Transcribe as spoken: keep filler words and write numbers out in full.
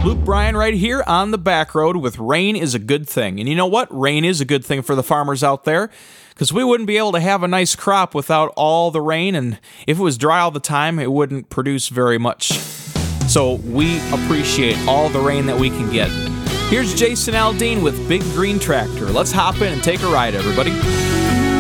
Luke Bryan right here on the back road with Rain is a Good Thing. And you know what? Rain is a good thing for the farmers out there, because we wouldn't be able to have a nice crop without all the rain, and if it was dry all the time, it wouldn't produce very much. So we appreciate all the rain that we can get. Here's Jason Aldean with Big Green Tractor. Let's hop in and take a ride, everybody.